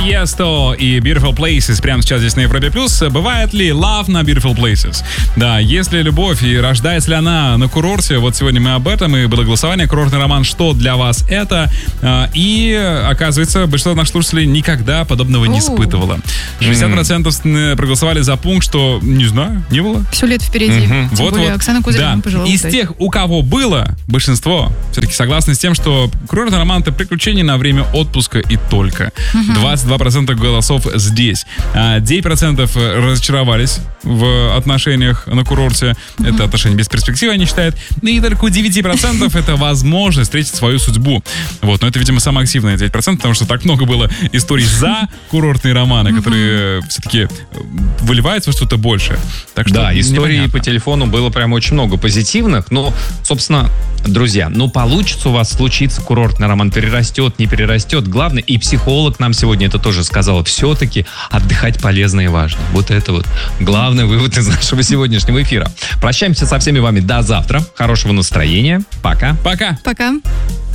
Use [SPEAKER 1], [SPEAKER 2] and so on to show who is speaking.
[SPEAKER 1] Тиесто и Beautiful Places прямо сейчас здесь на Европе+. Бывает ли love на Beautiful Places? Да, есть ли любовь и рождается ли она на курорте? Вот сегодня мы об этом, и было голосование «Курортный роман. Что для вас это?» И, оказывается, большинство наших слушателей никогда подобного не испытывало. 60% проголосовали за пункт, что, не знаю, не было.
[SPEAKER 2] Все лето впереди. Тем более Оксана Кузерева нам пожелала.
[SPEAKER 1] Из тех, у кого было, большинство все-таки согласны с тем, что курортный роман — это приключение на время отпуска и только. 22% голосов здесь. 9% разочаровались в отношениях на курорте. Это отношения без перспективы, они считают. И только у 9% это возможность встретить свою судьбу. Вот. Но это, видимо, самые активные 9%, потому что так много было историй за курортные романы, которые все-таки выливаются во что-то большее. Так что
[SPEAKER 3] да, историй по телефону было прям очень много позитивных. Но, собственно, друзья, получится у вас случиться курортный роман, перерастет, не перерастет. Главное, и психолог нам сегодня это тоже сказал, все-таки отдыхать полезно и важно. Вот это вот главный вывод из нашего сегодняшнего эфира. Прощаемся со всеми вами до завтра. Хорошего настроения. Пока.
[SPEAKER 1] Пока.
[SPEAKER 2] Пока.